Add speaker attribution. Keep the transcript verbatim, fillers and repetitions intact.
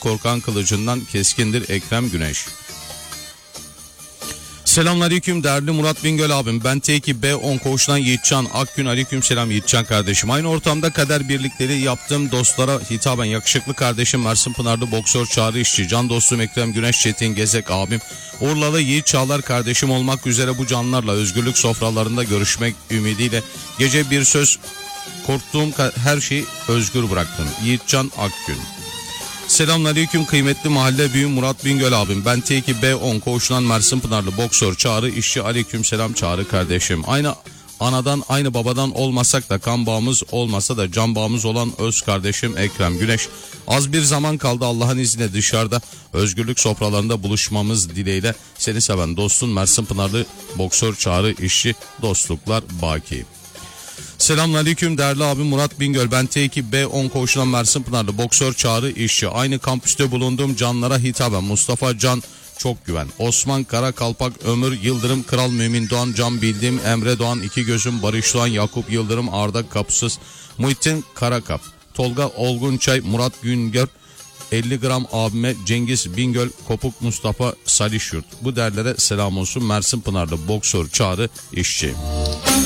Speaker 1: korkan kılıcından keskindir Ekrem Güneş. Selamünaleyküm değerli Murat Bingöl abim. Ben T iki B on koğuştan Yiğitcan Akgün. Aleykümselam Yiğitcan kardeşim. Aynı ortamda kader birlikleri yaptığım dostlara hitaben yakışıklı kardeşim Mersin Pınarlı boksör Çağrı İşçi, can dostum Ekrem Güneş, Çetin Gezek abim, Urlalı Yiğit Çağlar kardeşim olmak üzere bu canlarla özgürlük sofralarında görüşmek ümidiyle gece bir söz, korktuğum her şeyi özgür bıraktım. Yiğitcan Akgün. Selamünaleyküm kıymetli mahalle büyüğüm Murat Bingöl abim. Ben T iki B on koğuştan Mersin Pınarlı boksör Çağrı İşçi. Aleykümselam Çağrı kardeşim. Aynı anadan aynı babadan olmasak da kan bağımız olmasa da can bağımız olan öz kardeşim Ekrem Güneş. Az bir zaman kaldı Allah'ın izniyle dışarıda özgürlük sofralarında buluşmamız dileğiyle seni seven dostun Mersin Pınarlı boksör Çağrı İşçi. Dostluklar baki. Selamünaleyküm değerli abim Murat Bingöl. Ben T iki B on koğuşundan Mersin Pınarlı boksör Çağrı İşçi. Aynı kampüste bulunduğum canlara hitaben Mustafa Can Çok Güven, Osman Karakalpak, Ömür Yıldırım, Kral Mümin Doğan, Can Bildim, Emre Doğan, İki Gözüm, Barış Doğan, Yakup Yıldırım, Arda Kapısız, Muhittin Karakap, Tolga Olgunçay, Murat Güngör, elli gram abime Cengiz Bingöl, Kopuk Mustafa Salişyurt. Bu derlere selam olsun Mersin Pınarlı boksör Çağrı İşçi.